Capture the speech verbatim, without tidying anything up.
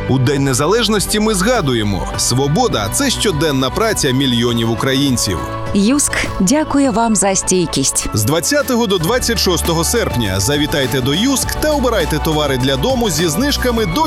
У День Незалежності ми згадуємо: свобода – це щоденна праця мільйонів українців. Юск дякує вам за стійкість. З двадцятого до двадцять шостого серпня завітайте до Юск та обирайте товари для дому зі знижками до